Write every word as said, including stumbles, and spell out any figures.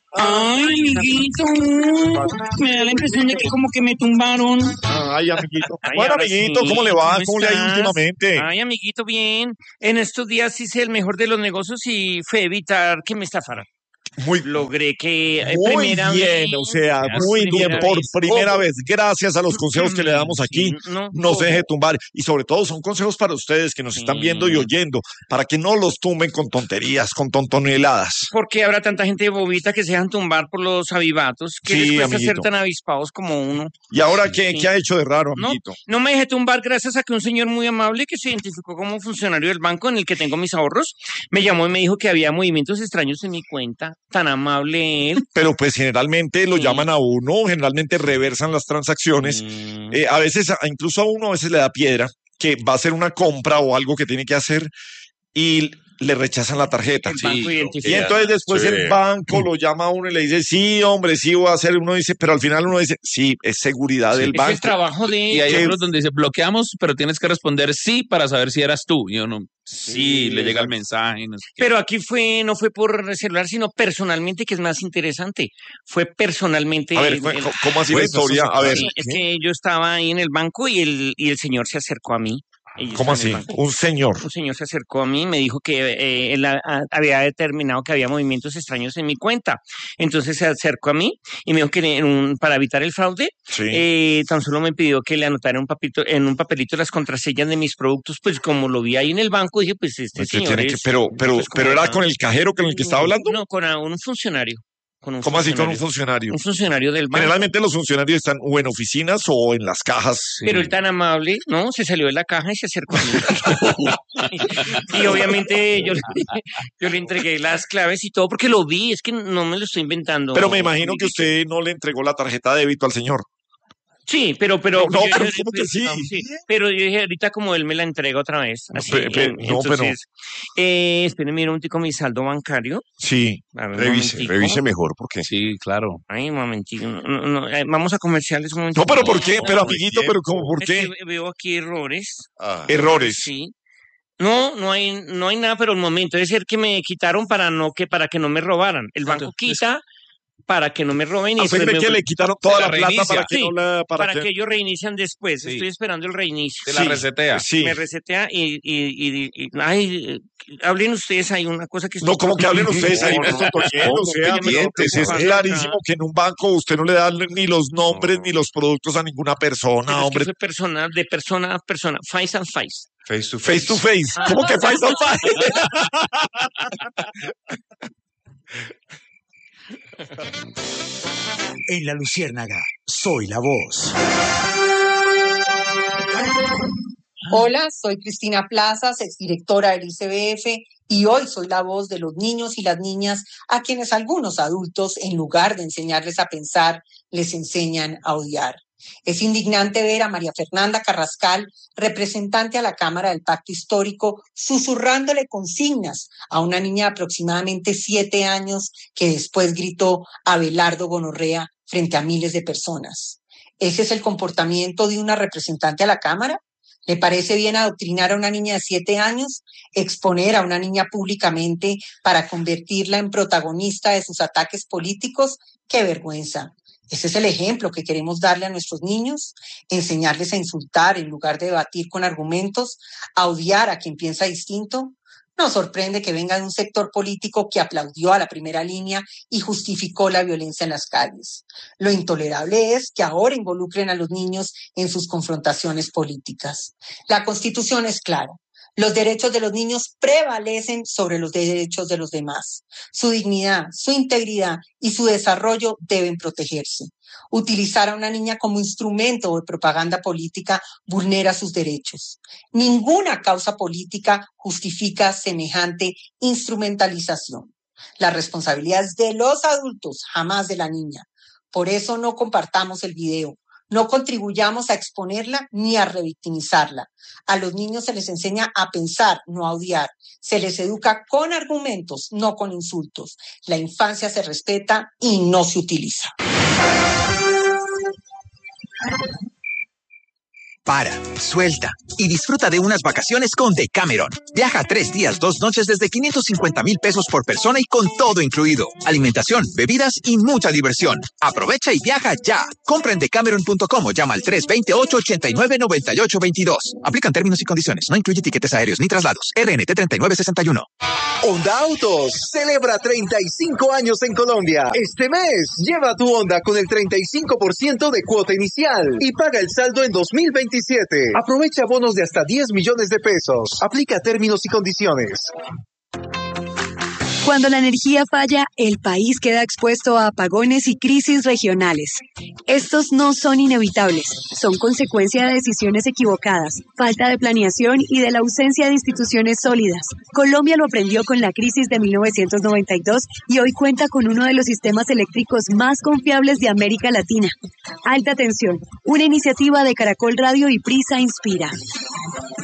Ay, amiguito, me da la impresión de que como que me tumbaron. Ay, amiguito. Ay, Bueno, ahora amiguito, sí, ¿cómo le va? ¿cómo ¿Cómo le ha ido estás? últimamente? Ay, amiguito, bien. En estos días hice el mejor de los negocios y fue evitar que me estafaran. Muy, Logré que eh, muy primera bien, vez, o sea, por muy bien, primera por vez. primera Ojo. vez, gracias a los consejos que le damos Sí, aquí, no, no se deje ojo. tumbar, y sobre todo son consejos para ustedes que nos están viendo y Sí. oyendo, para que no los tumben con tonterías, con tontoneladas. ¿Por qué habrá tanta gente bobita que se dejan tumbar por los avivatos? ¿Qué les Sí, cuesta ser amiguito. tan avispados como uno? ¿Y ahora qué, Sí. qué ha hecho de raro, No, amiguito? no me dejé tumbar gracias a que un señor muy amable que se identificó como funcionario del banco en el que tengo mis ahorros, me llamó y me dijo que había movimientos extraños en mi cuenta. Tan amable él. Pero pues generalmente lo Sí. llaman a uno, generalmente reversan las transacciones, Mm. eh, a veces, a- incluso a uno a veces le da piedra que va a hacer una compra o algo que tiene que hacer y le rechazan la tarjeta. El banco Y identifica. entonces después Sí. el banco lo llama a uno y le dice, sí, hombre, sí voy a hacer. Uno dice, pero al final uno dice, sí, es seguridad Sí. del Es banco. el trabajo de... Y hay que- otros donde dice bloqueamos, pero tienes que responder sí para saber si eras tú. Y uno, sí, Sí, le llega el exacto. mensaje. No sé qué. Pero aquí fue, no fue por celular, sino personalmente, que es más interesante. Fue personalmente... A ver, el- el- ¿cómo así la Pues, historia? A ver, Sí, es que yo estaba ahí en el banco y el, y el señor se acercó a mí. Y yo ¿cómo estaba en así? el banco. Un señor. Un señor se acercó a mí y me dijo que eh, él a- a- había determinado que había movimientos extraños en mi cuenta. Entonces se acercó a mí y me dijo que en un- para evitar el fraude, Sí. eh, tan solo me pidió que le anotara un papito, en un papelito las contraseñas de mis productos. Pues como lo vi ahí en el banco, dije, pues este Que señor tiene que- es... pero, pero, pues, como pero era era- con el cajero con el que estaba hablando. No, con a- un funcionario. Con un ¿Cómo así con un funcionario. funcionario? Un funcionario del banco. Generalmente los funcionarios están o en oficinas o en las cajas. Sí. Pero él tan amable, ¿no? Se salió de la caja y se acercó a mí. Y obviamente yo, le- yo le entregué las claves y todo porque lo vi, es que no me lo estoy inventando. Pero me imagino que amiguito. usted no le entregó la tarjeta de débito al señor. Sí, pero, pero. No, no, yo pero dije, ¿cómo que sí? ah, Pero yo dije, ahorita como él me la entrega otra vez. No, Así, pe- pe- en- no, pero- entonces, eh, espérenme, mira un tico mi saldo bancario. Sí, A ver, un revise, momentico. revise mejor, porque. Sí, claro. Ay, un momentito. No, no, no, eh, vamos a comerciales un momentito. No, pero ¿por qué? Pero amiguito, pero ¿cómo? ¿Por Es qué? que veo aquí errores. Errores. Sí. No, no hay, no hay nada, pero el momento debe ser que me quitaron para no que para que no me robaran. El banco Entonces, quita para que no me roben y ¿A usted después cree me- que le quitaron toda Se la la plata reinicia. para que Sí, no la. para, Para, que... ellos reinician después. Sí. Estoy esperando el reinicio. Se la Sí. resetea. Sí. Me resetea y, y, y, y- ay, eh, hablen ustedes, hay una cosa que estoy No, como que hablen ustedes ahí, No, me no, estoy oyendo, ¿cómo? o sea, Que me estoy dientes, es preocupando clarísimo acá. que en un banco usted no le da ni los nombres No. ni los productos a ninguna persona, Pero es que hombre. fue personal, de persona a persona, face and face. Face to Face to face. ¿Cómo que face to face? En La Luciérnaga, soy la voz. Hola, soy Cristina Plazas, exdirectora del I C B F, y hoy soy la voz de los niños y las niñas a quienes algunos adultos, en lugar de enseñarles a pensar, les enseñan a odiar. Es indignante ver a María Fernanda Carrascal, representante a la Cámara del Pacto Histórico, susurrándole consignas a una niña de aproximadamente siete años que después gritó Abelardo Gonorrea frente a miles de personas. ¿Ese es el comportamiento de una representante a la Cámara? ¿Le parece bien adoctrinar a una niña de siete años, exponer a una niña públicamente para convertirla en protagonista de sus ataques políticos? ¡Qué vergüenza! ¿Ese es el ejemplo que queremos darle a nuestros niños? ¿Enseñarles a insultar en lugar de debatir con argumentos? ¿A odiar a quien piensa distinto? Nos sorprende que venga de un sector político que aplaudió a la primera línea y justificó la violencia en las calles. Lo intolerable es que ahora involucren a los niños en sus confrontaciones políticas. La Constitución es clara. Los derechos de los niños prevalecen sobre los derechos de los demás. Su dignidad, su integridad y su desarrollo deben protegerse. Utilizar a una niña como instrumento de propaganda política vulnera sus derechos. Ninguna causa política justifica semejante instrumentalización. La responsabilidad es de los adultos, jamás de la niña. Por eso no compartamos el video. No contribuyamos a exponerla ni a revictimizarla. A los niños se les enseña a pensar, no a odiar. Se les educa con argumentos, no con insultos. La infancia se respeta y no se utiliza. Para, suelta y disfruta de unas vacaciones con Decameron. Viaja tres días, dos noches desde quinientos cincuenta mil pesos por persona y con todo incluido. Alimentación, bebidas y mucha diversión. Aprovecha y viaja ya. Compra en decameron punto com o llama al tres dos ocho, ocho nueve, nueve ocho dos dos. Aplican términos y condiciones. No incluye tiquetes aéreos ni traslados. R N T treinta y nueve sesenta y uno. Honda Autos celebra treinta y cinco años en Colombia. Este mes, lleva tu Honda con el treinta y cinco por ciento de cuota inicial y paga el saldo en dos mil veintisiete. Aprovecha bonos de hasta diez millones de pesos. Aplica términos y condiciones. Cuando la energía falla, el país queda expuesto a apagones y crisis regionales. Estos no son inevitables, son consecuencia de decisiones equivocadas, falta de planeación y de la ausencia de instituciones sólidas. Colombia lo aprendió con la crisis de mil novecientos noventa y dos y hoy cuenta con uno de los sistemas eléctricos más confiables de América Latina. Alta Tensión, una iniciativa de Caracol Radio y Prisa Inspira.